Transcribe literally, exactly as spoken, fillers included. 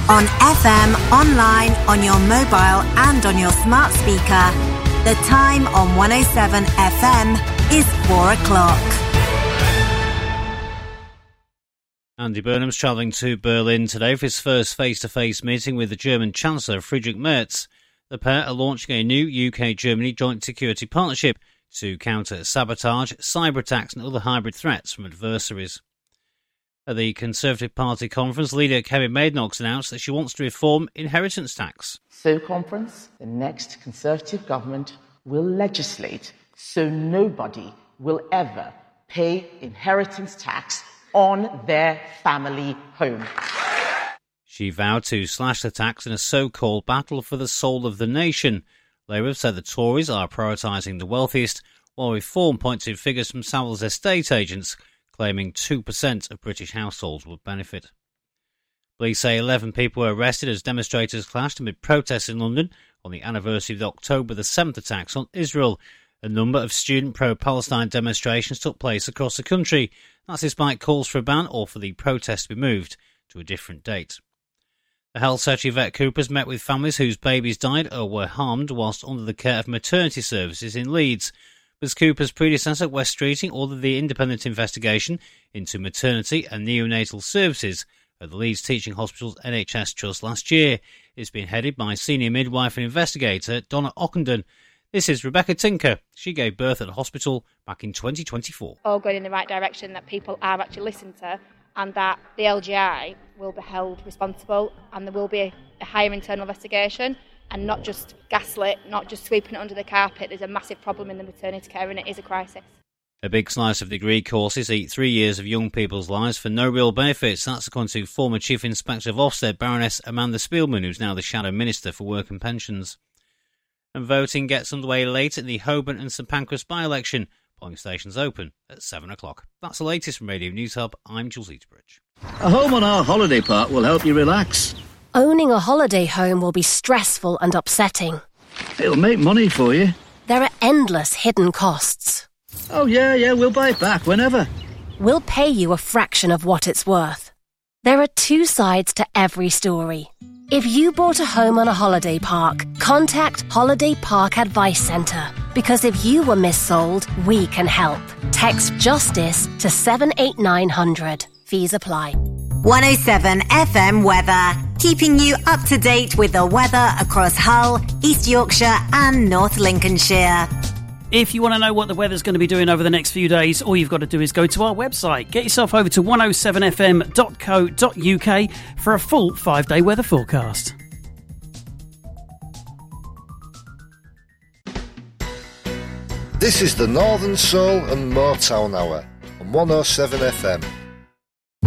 On F M, online, on your mobile and on your smart speaker. The time on one oh seven F M is four o'clock. Andy Burnham's travelling to Berlin today for his first face-to-face meeting with the German Chancellor Friedrich Merz. The pair are launching a new U K-Germany joint security partnership to counter sabotage, cyber attacks and other hybrid threats from adversaries. At the Conservative Party conference, leader Kevin Maidenox announced that she wants to reform inheritance tax. So, conference, the next Conservative government will legislate so nobody will ever pay inheritance tax on their family home. She vowed to slash the tax in a so-called battle for the soul of the nation. Labour have said the Tories are prioritising the wealthiest, while Reform points to figures from Savills estate agents claiming two percent of British households would benefit. Police say eleven people were arrested as demonstrators clashed amid protests in London on the anniversary of the October the seventh attacks on Israel. A number of student pro-Palestine demonstrations took place across the country. That's despite calls for a ban or for the protest to be moved to a different date. The Health Secretary Vet Coopers met with families whose babies died or were harmed whilst under the care of maternity services in Leeds. Ms Cooper's predecessor, West Streeting, ordered the independent investigation into maternity and neonatal services at the Leeds Teaching Hospital's N H S Trust last year. It's been headed by senior midwife and investigator Donna Ockenden. This is Rebecca Tinker. She gave birth at the hospital back in twenty twenty-four. All going in the right direction, that people are actually listened to and that the L G I will be held responsible and there will be a, a higher internal investigation and not just gaslit, not just sweeping it under the carpet. There's a massive problem in the maternity care and it is a crisis. A big slice of degree courses eat three years of young people's lives for no real benefits. That's according to former Chief Inspector of Ofsted, Baroness Amanda Spielman, who's now the Shadow Minister for Work and Pensions. And voting gets underway late in the Holborn and St Pancras by-election. Polling stations open at seven o'clock. That's the latest from Radio News Hub. I'm Jules Eaterbridge. A home on our holiday park will help you relax. Owning a holiday home will be stressful and upsetting. It'll make money for you. There are endless hidden costs. Oh, yeah, yeah, we'll buy it back whenever. We'll pay you a fraction of what it's worth. There are two sides to every story. If you bought a home on a holiday park, contact Holiday Park Advice Centre. Because if you were missold, we can help. Text JUSTICE to seven eight nine hundred. Fees apply. one oh seven F M weather, keeping you up to date with the weather across Hull, East Yorkshire and North Lincolnshire. If you want to know what the weather's going to be doing over the next few days, all you've got to do is go to our website. Get yourself over to one oh seven f m dot co dot u k for a full five-day weather forecast. This is the Northern Soul and Motown Hour on one oh seven F M.